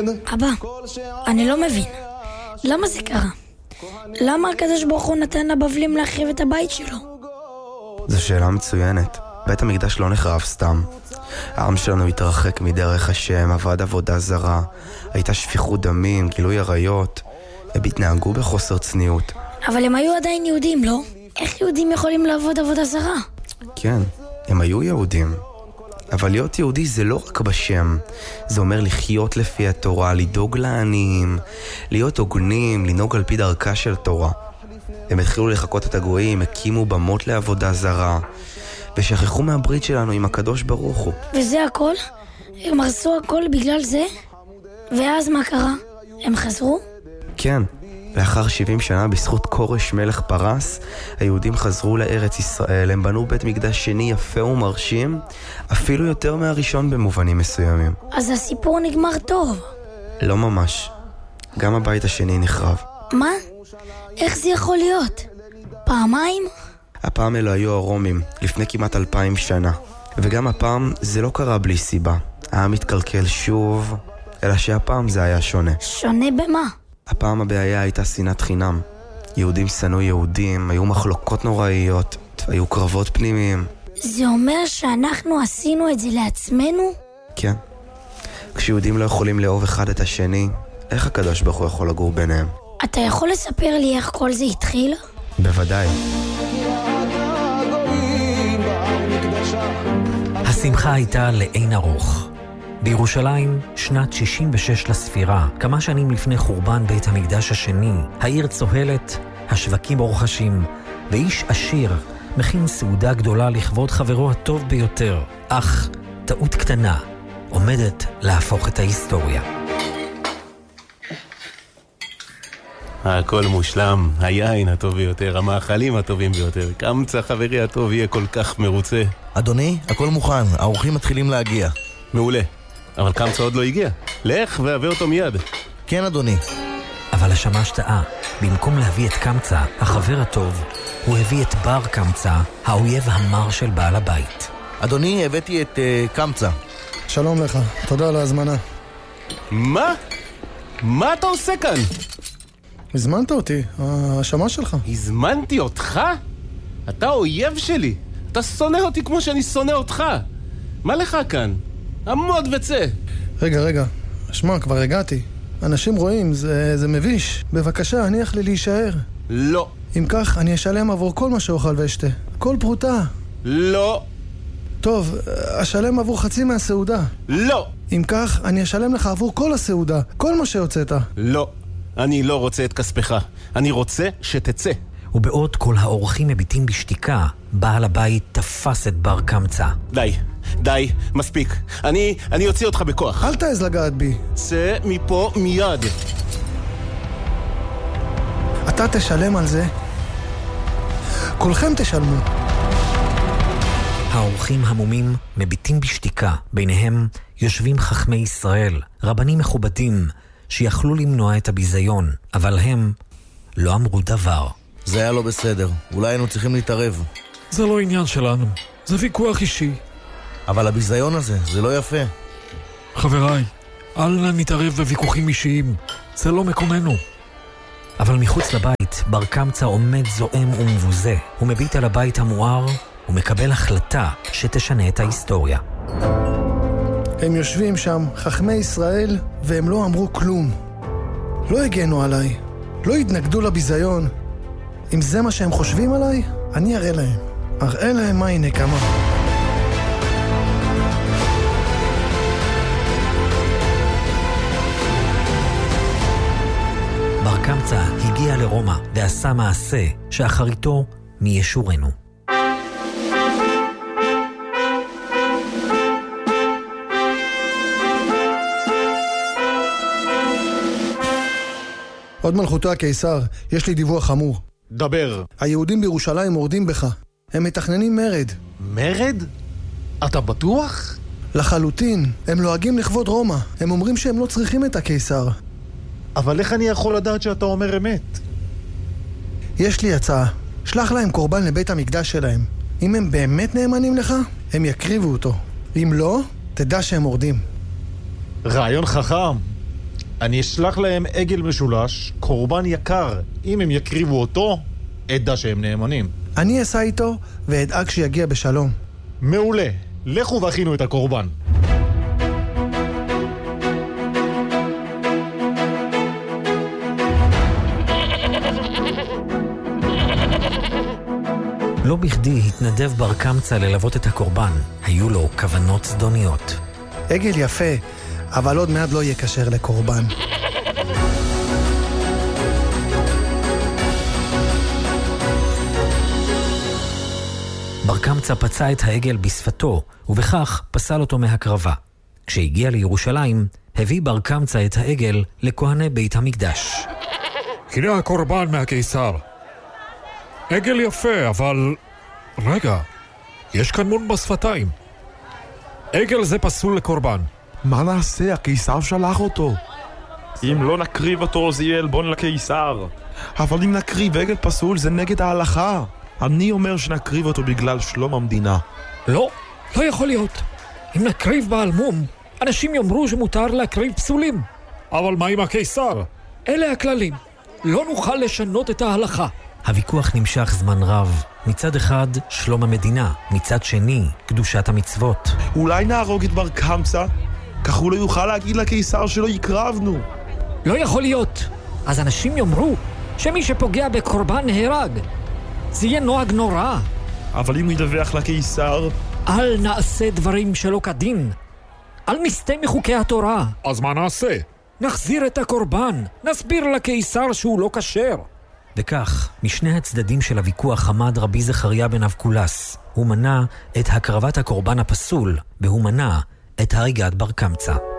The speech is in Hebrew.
אבא, אני לא מבין. למה זה קרה? למה הקדוש ברוך הוא נתן לבבלים להחריב את הבית שלו? זו שאלה מצוינת. בית המקדש לא נחרב סתם. העם שלנו התרחק מדרך השם, עבד עבודה זרה, הייתה שפיכות דמים, גילוי עריות. הם התנהגו בחוסר צניעות. אבל הם היו עדיין יהודים, לא? איך יהודים יכולים לעבוד עבודה זרה? כן, הם היו יהודים. אבל להיות יהודי זה לא רק בשם. זה אומר לחיות לפי התורה, לדאוג לעניים, להיות הוגנים, לנהוג על פי דרכה של תורה. הם התחילו לחקות את הגויים, הקימו במות לעבודה זרה, ושכחו מהברית שלנו עם הקדוש ברוך הוא. וזה הכל? הם הרסו הכל בגלל זה? ואז מה קרה? הם חזרו? כן. לאחר 70 שנה בזכות קורש מלך פרס, היהודים חזרו לארץ ישראל. הם בנו בית מקדש שני יפה ומרשים, אפילו יותר מהראשון במובנים מסוימים. אז הסיפור נגמר טוב. לא ממש. גם הבית השני נחרב. מה? איך זה יכול להיות? פעמיים? הפעם אלו היו הרומים, לפני כמעט 2000 שנה. וגם הפעם זה לא קרה בלי סיבה. העם התקלקל שוב, אלא שהפעם זה היה שונה. שונה במה? הפעם הבעיה הייתה שנאת חינם. יהודים שנאו יהודים, היו מחלוקות נוראיות, היו קרבות פנימיים. זה אומר שאנחנו עשינו את זה לעצמנו? כן. כשיהודים לא יכולים לאהוב אחד את השני, איך הקדוש ברוך הוא יכול לגור ביניהם? אתה יכול לספר לי איך כל זה התחיל? בוודאי. השמחה הייתה לאין ארוך. בירושלים, שנת 66 לספירה, כמה שנים לפני חורבן בית המקדש השני, העיר צוהלת, השווקים רוחשים, ואיש עשיר מכין סעודה גדולה לכבוד חברו הטוב ביותר. אך טעות קטנה עומדת להפוך את ההיסטוריה. הכל מושלם, היין הטוב ביותר, המאכלים הטובים ביותר. קמצא חברי הטוב יהיה כל כך מרוצה. אדוני, הכל מוכן, האורחים מתחילים להגיע. מעולה. אבל קמצא עוד לא הגיע. לך והביא אותו מיד. כן, אדוני. אבל השמש טעה. במקום להביא את קמצא, החבר הטוב, הוא הביא את בר קמצא, האויב המר של בעל הבית. אדוני, הבאתי את קמצא. שלום לך, תודה על ההזמנה. מה? מה אתה עושה כאן? הזמנת אותי, השמש שלך. הזמנתי אותך? אתה אויב שלי. אתה שונא אותי כמו שאני שונא אותך. מה לך כאן? עמוד וצא. רגע, שמע, כבר הגעתי. אנשים רואים, זה מביש. בבקשה, הניח לי להישאר. לא. אם כך, אני אשלם עבור כל מה שאוכל ואשתה. כל פרוטה. לא. טוב, אשלם עבור חצי מהסעודה. לא. אם כך, אני אשלם לך עבור כל הסעודה. כל מה שהוצאת. לא. אני לא רוצה את כספך. אני רוצה שתצא. ובעוד כל האורחים מביטים בשתיקה, בעל הבית תפס את בר קמצא. די, מספיק. אני אוציא אותך בכוח. אל תעז לגעת בי. צא מפה מיד. אתה תשלם על זה. כולכם תשלמו. האורחים המומים מביטים בשתיקה. ביניהם יושבים חכמי ישראל, רבנים מכובדים, שיכלו למנוע את הביזיון, אבל הם לא אמרו דבר. זה היה לא בסדר. אולי היינו צריכים להתערב. זה לא עניין שלנו. זה ויכוח אישי. אבל הביזיון הזה, זה לא יפה. חבריי, אל נתערב בוויכוחים אישיים. זה לא מקומנו. אבל מחוץ לבית, בר קמצא עומד זועם ומבוזה. הוא מביט על הבית המואר ומקבל החלטה שתשנה את ההיסטוריה. הם יושבים שם, חכמי ישראל, והם לא אמרו כלום. לא הגנו עליי. לא התנגדו לביזיון. אם זה מה שהם חושבים עליי, אני אראה להם. אראה להם מהי נקמה. בר קמצא הגיע לרומא ועשה מעשה שאחריתו מי ישורנו. עוד מלכותו הקיסר, יש לי דיווח חמור. דבר. היהודים בירושלים מורדים בך. הם מתכננים מרד. מרד? אתה בטוח? לחלוטין. הם לועגים לכבוד רומא. הם אומרים שהם לא צריכים את הקיסר. אבל איך אני יכול לדעת שאתה אומר אמת? יש לי הצעה. שלח להם קורבן לבית המקדש שלהם. אם הם באמת נאמנים לך, הם יקריבו אותו. אם לא, תדע שהם מורדים. רעיון חכם. אני אשלח להם עגל משולש, קורבן יקר. אם הם יקריבו אותו, אדע שהם נאמנים. אני אסע איתו ואדאג שיגיע בשלום. מעולה. לכו והכינו את הקורבן. לא בכדי התנדב בר קמצא ללוות את הקורבן. היו לו כוונות זדוניות. עגל יפה, אבל עוד מעט לא יהיה כשר לקורבן. בר קמצא פצע את העגל בשפתו, ובכך פסל אותו מהקרבה. כשהגיע לירושלים, הביא בר קמצא את העגל לכהני בית המקדש. הנה הקורבן מהקיסר. עגל יפה, אבל... רגע, יש כאן מון בשפתיים. עגל זה פסול לקורבן. מה נעשה? הקיסר שלח אותו. אם לא נקריב אותו זה יהיה עלבון לקיסר. אבל אם נקריב עגל פסול זה נגד ההלכה. אני אומר שנקריב אותו בגלל שלום המדינה. לא, לא יכול להיות. אם נקריב בעל מום, אנשים יאמרו שמותר להקריב פסולים. אבל מה עם הקיסר? אלה הכללים. לא נוכל לשנות את ההלכה. הוויכוח נמשך זמן רב. מצד אחד, שלום המדינה. מצד שני, קדושת המצוות. אולי נהרוג את בר קמצא? כך הוא לא יוכל להגיד לקיסר שלא יקרבנו. לא יכול להיות. אז אנשים יאמרו שמי שפוגע בקורבן נהרג. זה יהיה נוהג נורא. אבל אם הוא ידווח לקיסר... אל נעשה דברים שלא כדין. אל נסתה מחוקי התורה. אז מה נעשה? נחזיר את הקורבן. נסביר לקיסר שהוא לא כשר. וכך, משני הצדדים של הוויכוח עמד רבי זכריה בן אבקולס. הוא מנע את הקרבת הקורבן הפסול, והוא מנע את הריגת בר קמצא.